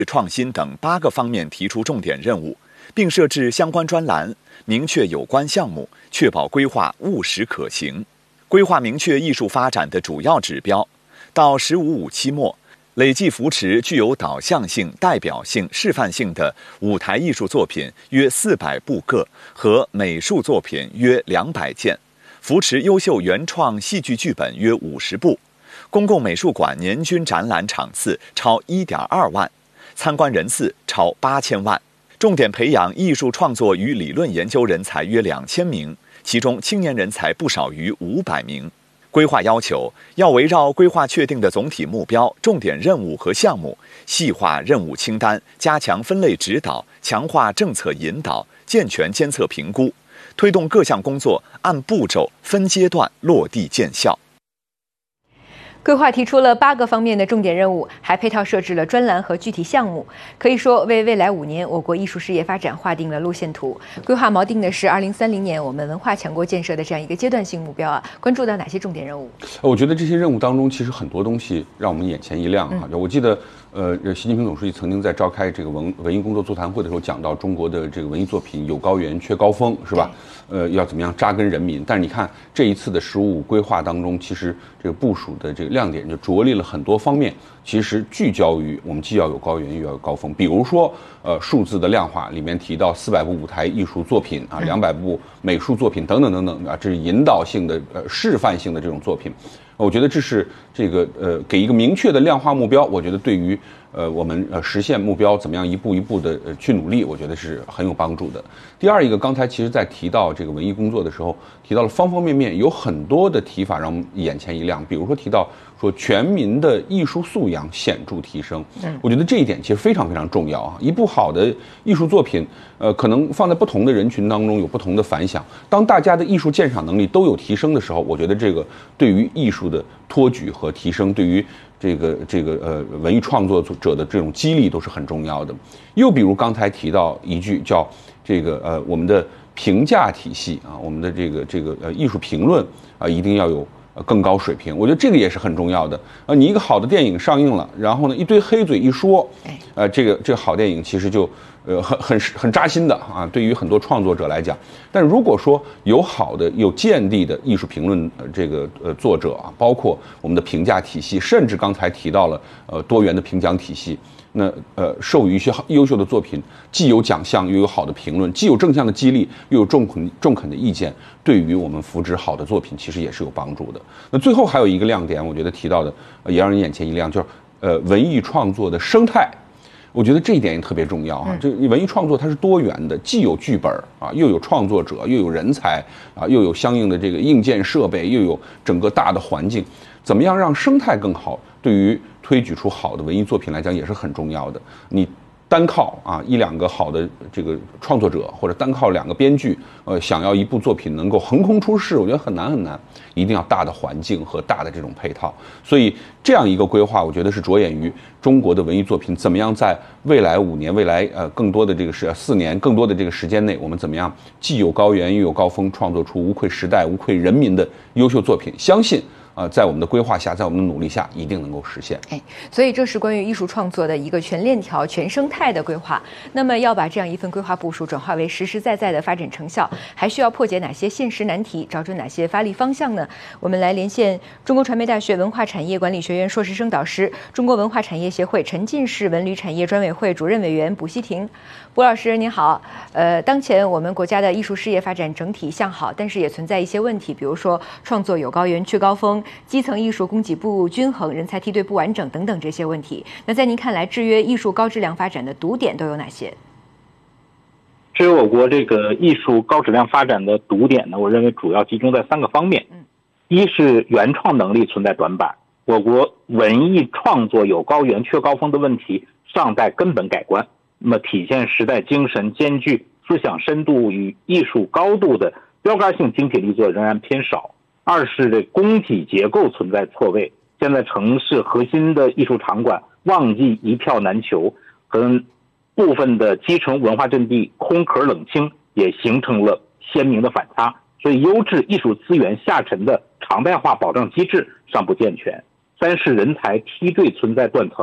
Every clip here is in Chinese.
创新等8个方面提出重点任务，并设置相关专栏，明确有关项目，确保规划务实可行。规划明确艺术发展的主要指标，到15-5期末，累计扶持具有导向性、代表性、示范性的舞台艺术作品约400部个和美术作品约200件，扶持优秀原创戏剧剧本约50部。公共美术馆年均展览场次超1.2万，参观人次超8000万。重点培养艺术创作与理论研究人才约2000名，其中青年人才不少于500名。规划要求要围绕规划确定的总体目标、重点任务和项目，细化任务清单，加强分类指导，强化政策引导，健全监测评估，推动各项工作按步骤、分阶段落地见效。 规划提出了8个方面的重点任务，还配套设置了专栏和具体项目，可以说为未来5年我国艺术事业发展划定了路线图。规划锚定的是2030年我们文化强国建设的这样一个阶段性目标啊。关注到哪些重点任务？ 我觉得这些任务当中，其实很多东西让我们眼前一亮啊。我记得习近平总书记曾经在召开这个文艺工作座谈会的时候讲到，中国的这个文艺作品有高原缺高峰，是吧？要怎么样扎根人民？但是你看这一次的15规划当中，其实这个部署的这个亮点就着力了很多方面，其实聚焦于我们既要有高原又要有高峰。比如说数字的量化里面提到400部舞台艺术作品啊，200部美术作品等等等等啊，这是引导性的示范性的这种作品。我觉得这是这个给一个明确的量化目标，我觉得对于我们实现目标怎么样一步一步的去努力，我觉得是很有帮助的。第二一个，刚才其实在提到这个文艺工作的时候，提到了方方面面，有很多的提法让我们眼前一亮。比如说提到说全民的艺术素养显著提升，我觉得这一点其实非常非常重要啊。一部好的艺术作品，可能放在不同的人群当中有不同的反响。当大家的艺术鉴赏能力都有提升的时候，我觉得这个对于艺术的托举和提升，对于这个文艺创作者的这种激励都是很重要的。又比如刚才提到一句叫这个我们的评价体系啊，我们的这个艺术评论啊，一定要有更高水平。我觉得这个也是很重要的。你一个好的电影上映了，然后呢一堆黑嘴一说，这个好电影其实就很扎心的啊，对于很多创作者来讲。但如果说有好的有见地的艺术评论作者啊，包括我们的评价体系，甚至刚才提到了多元的评奖体系，那授予一些优秀的作品，既有奖项又有好的评论，既有正向的激励又有中肯的意见，对于我们扶植好的作品其实也是有帮助的。那最后还有一个亮点，我觉得提到的也让人眼前一亮，就是文艺创作的生态。我觉得这一点也特别重要哈。这文艺创作它是多元的，既有剧本啊，又有创作者，又有人才啊，又有相应的这个硬件设备，又有整个大的环境，怎么样让生态更好？对于推举出好的文艺作品来讲也是很重要的。你单靠1-2个好的这个创作者，或者单靠2个编剧，想要一部作品能够横空出世，我觉得很难，一定要大的环境和大的这种配套。所以这样一个规划，我觉得是着眼于中国的文艺作品怎么样在未来5年、未来更多的这个4年、更多的这个时间内，我们怎么样既有高原又有高峰，创作出无愧时代、无愧人民的优秀作品。相信在我们的规划下，在我们的努力下，一定能够实现。 所以这是关于艺术创作的一个全链条、全生态的规划。那么要把这样一份规划部署转化为实实在在的发展成效，还需要破解哪些现实难题，找准哪些发力方向呢？我们来连线中国传媒大学文化产业管理学院硕士生导师、中国文化产业协会沉浸式文旅产业专委会主任委员卜希婷。卜老师您好，当前我们国家的艺术事业发展整体向好，但是也存在一些问题，比如说创作有高原缺高峰，基层艺术供给不均衡，人才梯队不完整等等这些问题。那在您看来，制约艺术高质量发展的堵点都有哪些？ 至于我国这个艺术高质量发展的堵点呢，我认为主要集中在3个方面。一是原创能力存在短板，我国文艺创作有高原缺高峰的问题尚待根本改观。那么体现时代精神、兼具思想深度与艺术高度的标杆性精品力作仍然偏少。二是这供给结构存在错位，现在城市核心的艺术场馆旺季一票难求，和部分的基层文化阵地空壳冷清，也形成了鲜明的反差。所以优质艺术资源下沉的常态化保障机制尚不健全。三是人才梯队存在断层，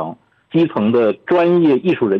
基层的专业艺术人